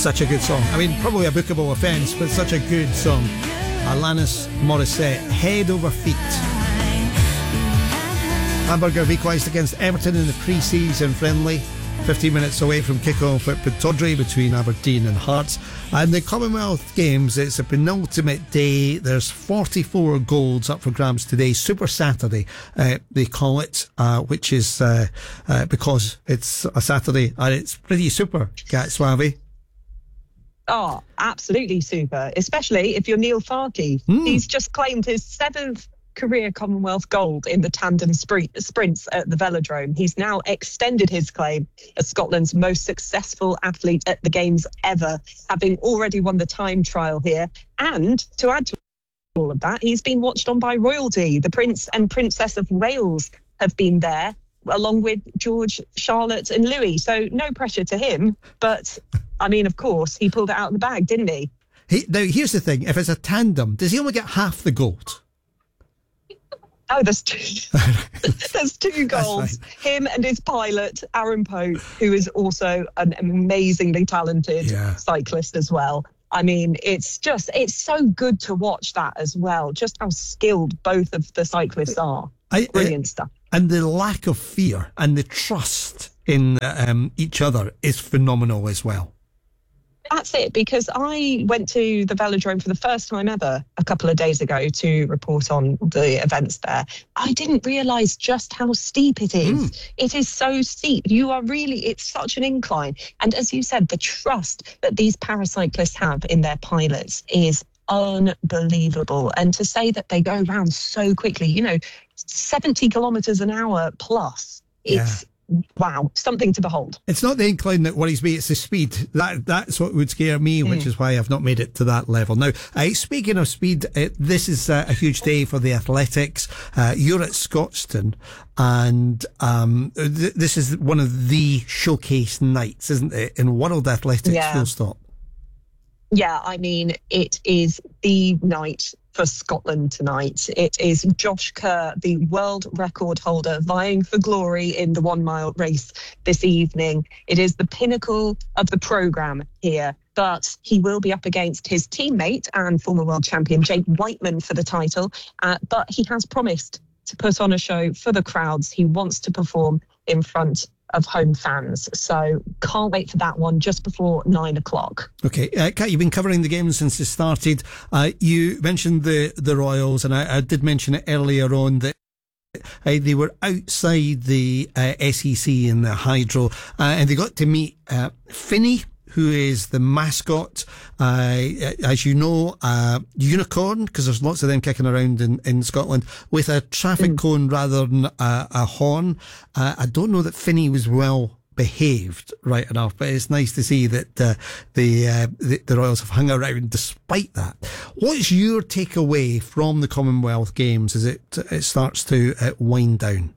Such a good song. I mean, probably a bookable offence, but such a good song. Alanis Morissette, Head Over Feet. Hamburger have equalised against Everton in the pre-season friendly. 15 minutes away from kick-off at Pittodrie between Aberdeen and Hearts. And the Commonwealth Games, it's a penultimate day. There's 44 golds up for grabs today. Super Saturday, they call it, which is because it's a Saturday and it's pretty super, Kat Swaby. Oh, absolutely super, especially if you're Neil Farke. He's just claimed his 7th career Commonwealth gold in the tandem sprints at the Velodrome. He's now extended his claim as Scotland's most successful athlete at the Games ever, having already won the time trial here. And to add to all of that, he's been watched on by royalty. The Prince and Princess of Wales have been there, along with George, Charlotte and Louis. So no pressure to him. But, I mean, of course, he pulled it out of the bag, didn't he? Now, here's the thing. If it's a tandem, does he only get half the gold? Oh, there's two. There's 2 goals. Him and his pilot, Aaron Pope, who is also an amazingly talented cyclist as well. I mean, it's so good to watch that as well. Just how skilled both of the cyclists are. Brilliant stuff. And the lack of fear and the trust in each other is phenomenal as well. That's it, because I went to the Velodrome for the first time ever a couple of days ago to report on the events there. I didn't realise just how steep it is. It is so steep. It's such an incline. And as you said, the trust that these paracyclists have in their pilots is unbelievable. And to say that they go around so quickly, 70 kilometres an hour plus, it's wow, something to behold. It's not the incline that worries me, it's the speed. That's what would scare me, which is why I've not made it to that level. Now, speaking of speed, this is a huge day for the athletics. You're at Scotstoun, and this is one of the showcase nights, isn't it, in world athletics, full stop. Yeah, I mean, it is the night for Scotland tonight. It is Josh Kerr, the world record holder, vying for glory in the 1 mile race this evening. It is the pinnacle of the programme here, but he will be up against his teammate and former world champion Jake Whiteman for the title. But he has promised to put on a show for the crowds. He wants to perform in front of home fans. So can't wait for that one just before 9 o'clock. Okay, Kat, you've been covering the games since it started. You mentioned the Royals, and I did mention it earlier on that they were outside the SEC in the hydro, and they got to meet Finney, who is the mascot, as you know, unicorn, because there's lots of them kicking around in Scotland, with a traffic cone rather than a horn. I don't know that Finney was well behaved right enough, but it's nice to see that the Royals have hung around despite that. What's your takeaway from the Commonwealth Games as it starts to wind down?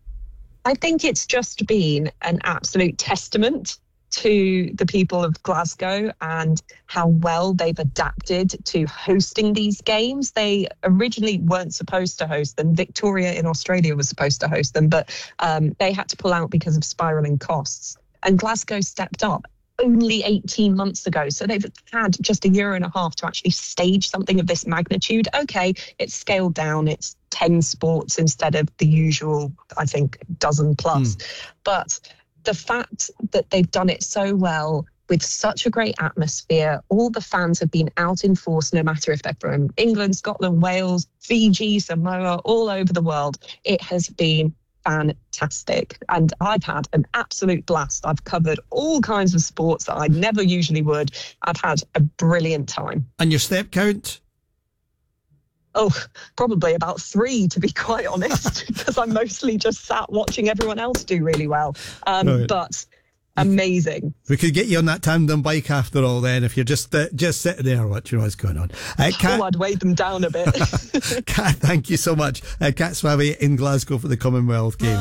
I think it's just been an absolute testament to the people of Glasgow and how well they've adapted to hosting these games. They originally weren't supposed to host them. Victoria in Australia was supposed to host them, but they had to pull out because of spiralling costs. And Glasgow stepped up only 18 months ago. So they've had just a year and a half to actually stage something of this magnitude. Okay, it's scaled down. It's 10 sports instead of the usual, I think, dozen plus. But the fact that they've done it so well with such a great atmosphere, all the fans have been out in force, no matter if they're from England, Scotland, Wales, Fiji, Samoa, all over the world. It has been fantastic. And I've had an absolute blast. I've covered all kinds of sports that I never usually would. I've had a brilliant time. And your step count? Oh, probably about 3, to be quite honest, because I'm mostly just sat watching everyone else do really well. But amazing. We could get you on that tandem bike after all then, if you're just sitting there watching what's going on. Kat, I'd weigh them down a bit. Kat, thank you so much. Kat Swaby in Glasgow for the Commonwealth Games.